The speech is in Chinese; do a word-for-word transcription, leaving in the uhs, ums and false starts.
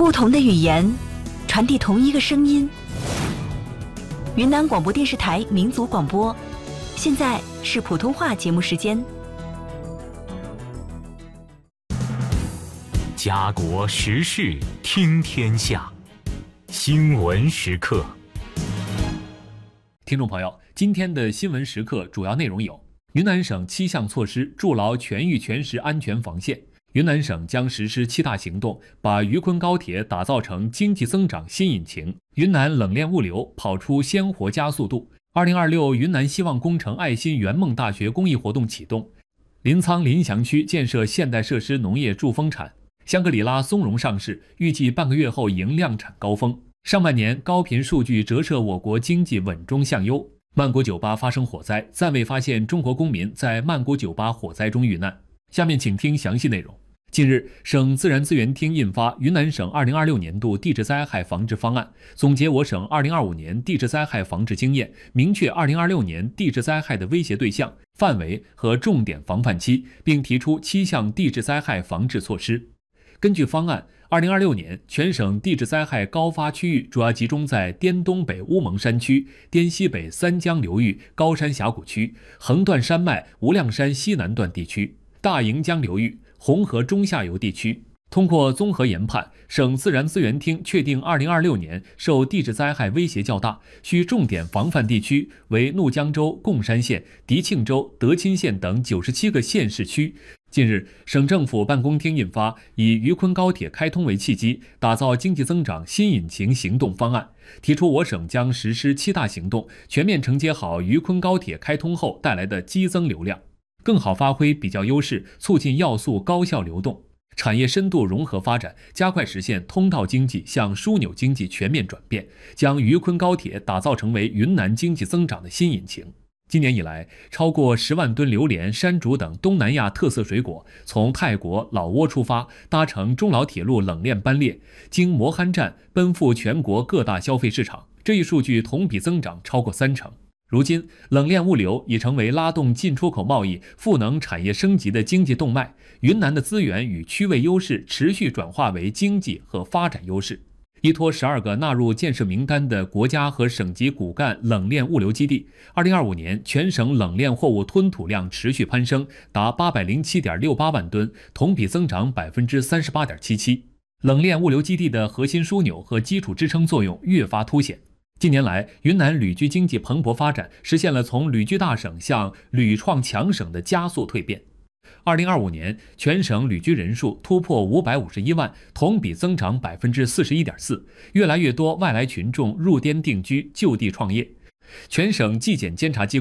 不同的语言，传递同一个声音。云南广播电视台民族广播，现在是普通话节目时间。 家国时事听天下，新闻时刻。 听众朋友，今天的新闻时刻主要内容有：云南省七项措施筑牢全域全时安全防线。云南省将实施七大行动，把渝昆高铁打造成经济增长新引擎。云南冷链物流跑出鲜活加速度。二零二六云南希望工程爱心圆梦大学公益活动启动。临沧临翔区建设现代设施农业助丰产。香格里拉松茸上市，预计半个月后迎量产高峰。上半年高频数据折射我国经济稳中向优。曼谷酒吧发生火灾，暂未发现中国公民在曼谷酒吧火灾中遇难。下面请听详细内容。近日，省自然资源厅印发《云南省二零二六年度地质灾害防治方案》，总结我省二零二五年地质灾害防治经验，明确二零二六年地质灾害的威胁对象、范围和重点防范期，并提出七项地质灾害防治措施。根据方案，二零二六年全省地质灾害高发区域主要集中在滇东北乌蒙山区、滇西北三江流域高山峡谷区、横断山脉无量山西南段地区、大盈江流域、红河中下游地区。通过综合研判，省自然资源厅确定二零二六年受地质灾害威胁较大，需重点防范地区为怒江州、贡山县、迪庆州、德钦县等九十七个县市区。近日，省政府办公厅印发以渝昆高铁开通为契机，打造经济增长新引擎行动方案，提出我省将实施七大行动，全面承接好渝昆高铁开通后带来的激增流量，更好发挥比较优势，促进要素高效流动，产业深度融合发展，加快实现通道经济向枢纽经济全面转变，将渝昆高铁打造成为云南经济增长的新引擎。今年以来，超过十万吨榴莲、山竹等东南亚特色水果从泰国老挝出发，搭乘中老铁路冷链班列，经磨憨站奔赴全国各大消费市场，这一数据同比增长超过三成。如今，冷链物流已成为拉动进出口贸易、赋能产业升级的经济动脉。云南的资源与区位优势持续转化为经济和发展优势。依托十二个纳入建设名单的国家和省级骨干冷链物流基地，二零二五年全省冷链货物吞吐量持续攀升，达八百零七点六八万吨，同比增长百分之三十八点七七。冷链物流基地的核心枢纽和基础支撑作用越发凸显。近年来，云南旅居经济蓬勃发展，实现了从旅居大省向旅创强省的加速蜕变。二零二五年，全省旅居人数突破五百五十一万，同比增长百分之四十一点四。越来越多外来群众入滇定居、就地创业。全省纪检监察机